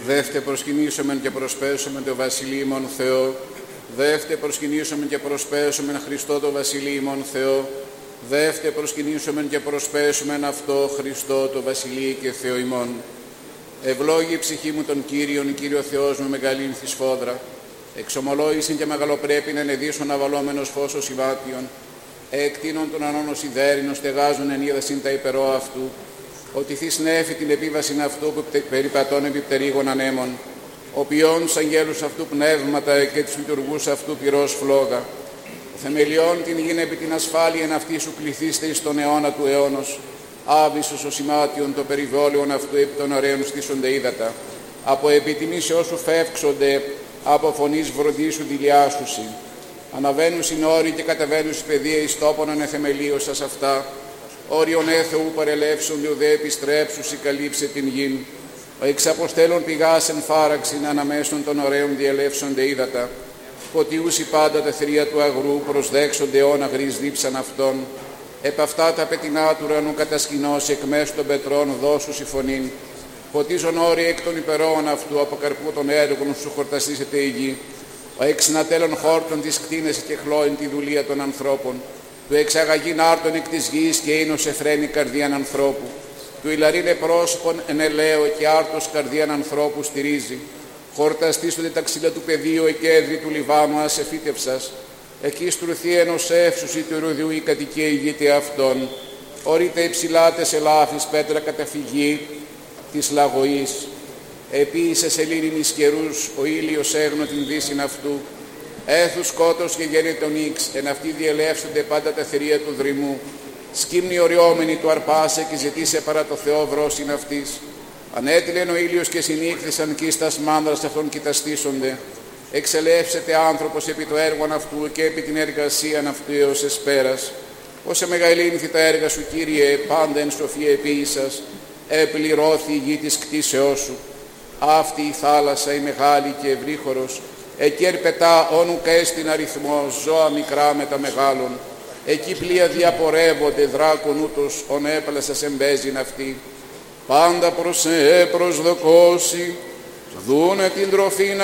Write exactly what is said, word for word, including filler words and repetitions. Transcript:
Δεύτε προσκυνήσομεν και προσπέσομεν το βασιλείμον Θεό. Δεύτε προσκυνήσομεν και προσπέσομεν Χριστό το βασιλείμον Θεό. Δεύτε προσκυνήσομεν και προσπέσομεν αυτό Χριστό το βασιλεί και Θεό ημών. Ευλόγη η ψυχή μου τον Κύριον, Κύριο Θεός μου μεγαλύνθη σφόδρα. Εξομολόγησιν και μεγαλοπρέπειν ενεδίσον αβαλόμενος φώσος υβάτιον. Εκτείνων των ανώνος ιδέρινος στεγάζουν εν είδασιν τα υπερό αυτού. Ότι θείς νέφη την επίβασιν αυτού που περιπατών επιπτερίγων ανέμων. Ο ποιόν τους αγγέλους αυτού πνεύματα και τους λειτουργούς αυτού πυρός φλόγα. Ο θεμελιών την γην επί την ασφάλειεν αυτή σου κληθήστε εις τον αιώνα του αιώνος. Άβυσος ο σημάτιον το περιβόλαιον αυτού επί των ωραίων στήσονται ύδατα. Από επιτιμήσεώς σου φεύξονται, από φωνής βροντίσου δηλιάσουσι. Αναβαίνουν συν όροι και κατεβαίνουν στις παιδεία εις τόπον ανεθεμελίωσας αυτά. Όριον έθεου παρελεύσονται ουδέ επιστρέψουσι καλύψε την γην. Ο εξαποστέλων πηγάς εν φάραξιν αναμέσων των ωραίων διελεύσονται ύδατα. Ποτιούσι πάντα τα θηρία του αγρού προσδέξονται αιώνα γρής δίψαν αυτών. Επ' αυτά τα πετεινά του ουρανού κατασκηνώσει εκ μέσου των πετρών δώσουσι φωνήν. Ποτίζον όροι εκ των υπερόων αυτού από καρπού των έργων σου χορταστήσεται η γη. Ο εξνατέλων χόρτων της κτίνεσαι και χλώην τη δουλεία των ανθρώπων. Του εξαγαγήν άρτων εκ της γης και ίνος εφραίνει καρδίαν ανθρώπου. Του ηλαρίνε πρόσωπον εν ελαίο και άρτος καρδίαν ανθρώπου στηρίζει. Χορταστήσονται τα ξύλα του πεδίου εκέδρη του Λιβάνου ασεφύτευσας. Εκεί στρουθεί ενός εύσους ή του ηρωδιού η κατοικία ηγείται αυτών. Ορείται υψηλάτες ελάφης πέτρα καταφυγή της λαγωής. Επίησε σε λύνην καιρούς ο ήλιος έγνω την δύσιν αυτού. Έθους σκότος και γέννη τον ίξ, εν αυτοί διελεύσονται πάντα τα θηρία του δρυμού. Σκύμνη οριόμενη του αρπάσε και ζητήσε παρά το Θεό βρόσιν αυτής. Ανέτειλεν ο ήλιος και συνήχθησαν κι στας μάνδρας αυτών κοιταστήσονται. Εξελεύσεται άνθρωπος επί το έργον αυτού και επί την εργασίαν αυτού έως εσπέρας. Όσε μεγαλύνθη τα έργα σου, Κύριε, πάντα εν σοφία επίησας, επληρώθη η γη της κτίσεώς σου. Αυτή η θάλασσα η μεγάλη και ευρύχωρος, εκεί ερπετά όνου καίστην αριθμός, ζώα μικρά με τα μεγάλων. Εκεί πλοία διαπορεύονται, δράκων ούτως, ον έπλασας εμπέζειν αυτή. Πάντα προς σε προσδοκώσει, δούνε την τροφήν